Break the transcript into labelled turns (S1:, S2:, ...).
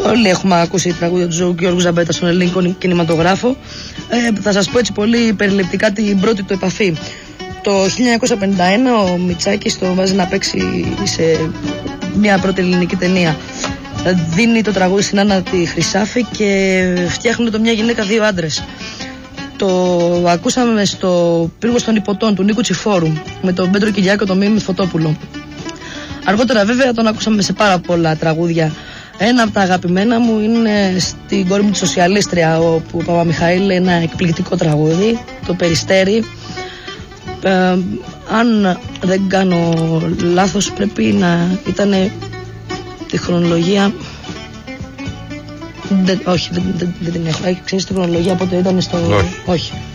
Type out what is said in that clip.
S1: Όλοι έχουμε ακούσει τραγούδια του Γιώργου Ζαμπέτα στον ελληνικό κινηματογράφο. Θα σας πω έτσι πολύ περιληπτικά την πρώτη του επαφή. Το 1951 ο Μητσάκης το βάζει να παίξει σε μια πρώτη ελληνική ταινία. Δίνει το τραγούδι στην Άννα τη Χρυσάφη και φτιάχνουν το Μια γυναίκα δύο άντρες. Το ακούσαμε στο Πύργος των Υποτών του Νίκου Τσιφόρου με τον Πέτρο Κυριάκο, τον Μίμη Φωτόπουλο. Αργότερα βέβαια τον ακούσαμε σε πάρα πολλά τραγούδια. Ένα από τα αγαπημένα μου είναι στην Κόρη μου τη Σοσιαλίστρια, όπου ο Παπαμιχαήλ, ένα εκπληκτικό τραγούδι, το Περιστέρι. Αν δεν κάνω λάθος πρέπει να ήταν τη χρονολογία. Όχι, δεν την έχω. Ξέρεις τη χρονολογία πότε ήταν στο.
S2: Όχι.
S1: Όχι.